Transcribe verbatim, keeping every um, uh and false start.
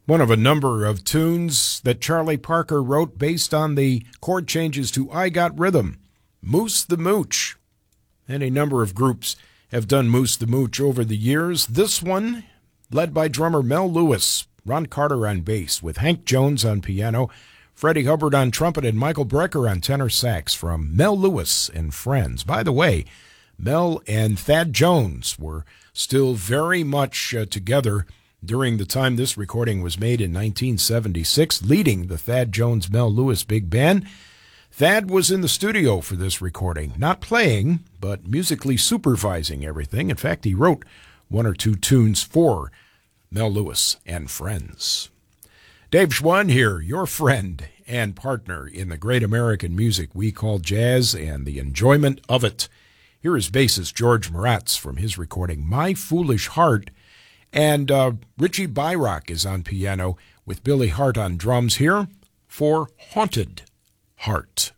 One of a number of tunes that Charlie Parker wrote based on the chord changes to I Got Rhythm, Moose the Mooch. Any number of groups have done Moose the Mooch over the years. This one, led by drummer Mel Lewis, Ron Carter on bass, with Hank Jones on piano, Freddie Hubbard on trumpet, and Michael Brecker on tenor sax, from Mel Lewis and Friends. By the way, Mel and Thad Jones were still very much uh, together during the time this recording was made in nineteen seventy-six, leading the Thad Jones-Mel Lewis Big Band. Thad was in the studio for this recording, not playing, but musically supervising everything. In fact, he wrote one or two tunes for Mel Lewis and Friends. Dave Schwann here, your friend and partner in the great American music we call jazz and the enjoyment of it. Here is bassist George Moratz from his recording, My Foolish Heart. And uh, Richie Byrock is on piano with Billy Hart on drums here for Haunted Heart.